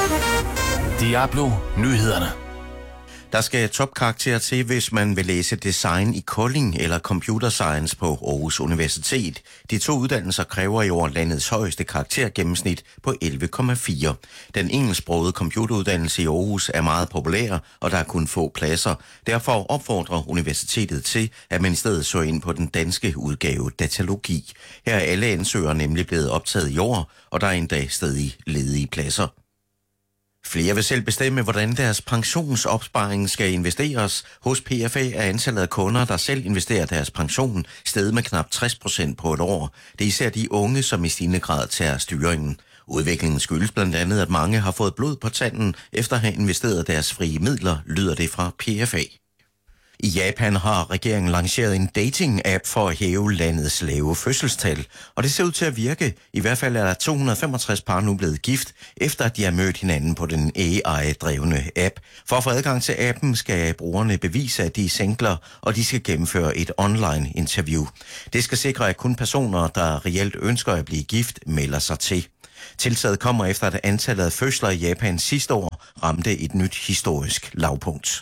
Diablo Nyhederne. Der skal topkarakter til, hvis man vil læse design i Kolding eller computer science på Aarhus Universitet. De to uddannelser kræver i år landets højeste karaktergennemsnit på 11,4. Den engelsksprogede computeruddannelse i Aarhus er meget populær, og der er kun få pladser. Derfor opfordrer universitetet til, at man i stedet så ind på den danske udgave datalogi. Her er alle ansøgere nemlig blevet optaget i år, og der er endda stadig ledige pladser. Flere vil selv bestemme, hvordan deres pensionsopsparing skal investeres. Hos PFA er antallet af kunder, der selv investerer deres pension, steget med knap 60% på et år. Det er især de unge, som i stigende grad tager styringen. Udviklingen skyldes blandt andet, at mange har fået blod på tanden efter at have investeret deres frie midler, lyder det fra PFA. I Japan har regeringen lanceret en dating-app for at hæve landets lave fødselstal, og det ser ud til at virke. I hvert fald er der 265 par nu blevet gift, efter at de har mødt hinanden på den AI-drevne app. For at få adgang til appen skal brugerne bevise, at de er singler, og de skal gennemføre et online-interview. Det skal sikre, at kun personer, der reelt ønsker at blive gift, melder sig til. Tiltaget kommer efter, at antallet af fødsler i Japan sidste år ramte et nyt historisk lavpunkt.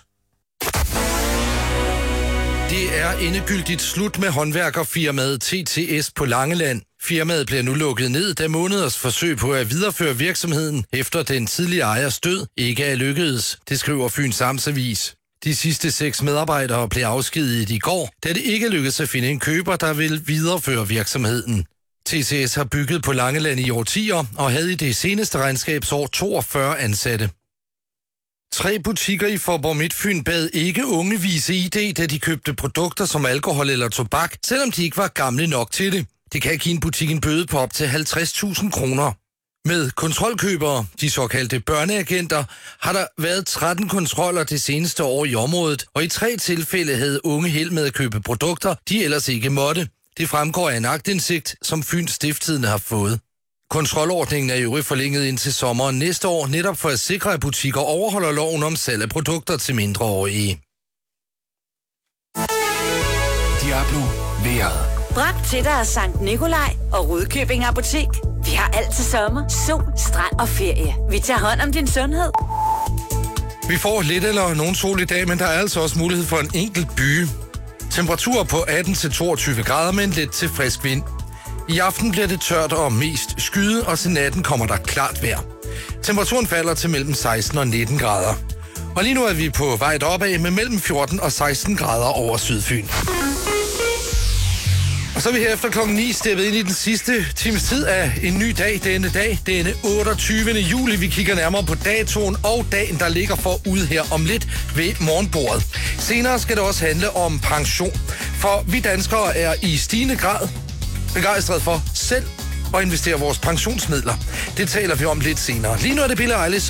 Det er endegyldigt slut med håndværkerfirmaet TTS på Langeland. Firmaet bliver nu lukket ned, da måneders forsøg på at videreføre virksomheden efter den tidligere ejers død ikke er lykkedes. Det skriver Fyns Amtsavis. De sidste 6 medarbejdere blev afskediget i går, da det ikke lykkedes at finde en køber, der vil videreføre virksomheden. TTS har bygget på Langeland i årtier og havde i det seneste regnskabsår 42 ansatte. 3 butikker i Faaborg Midtfyn bad ikke unge vise ID, da de købte produkter som alkohol eller tobak, selvom de ikke var gamle nok til det. Det kan give en butik en bøde på op til 50.000 kroner. Med kontrolkøbere, de såkaldte børneagenter, har der været 13 kontroller det seneste år i området, og i 3 tilfælde havde unge held med at købe produkter, de ellers ikke måtte. Det fremgår af en aktindsigt, som Fyns Stiftstidende har fået. Kontrolordningen er i øvrigt forlænget indtil sommeren næste år, netop for at sikre, at butikker overholder loven om salg af produkter til mindreårige. Diablo vejret. Bragt til dig af Sankt Nikolaj og Rudkøbing Apotek. Vi har alt til sommer, sol, strand og ferie. Vi tager hånd om din sundhed. Vi får lidt eller nogen sol i dag, men der er altså også mulighed for en enkelt byge. Temperaturer på 18-22 grader med en let til frisk vind. I aften bliver det tørt og mest skyet, og til natten kommer der klart vejr. Temperaturen falder til mellem 16 og 19 grader. Og lige nu er vi på vej opad med mellem 14 og 16 grader over Sydfyn. Og så er vi her efter klokken 9 steppet ind i den sidste times tid af en ny dag denne 28. juli. Vi kigger nærmere på datoen og dagen, der ligger forud her om lidt ved morgenbordet. Senere skal det også handle om pension, for vi danskere er i stigende grad begejstret for selv at investere vores pensionsmidler. Det taler vi om lidt senere. Lige nu er det Billie Eilish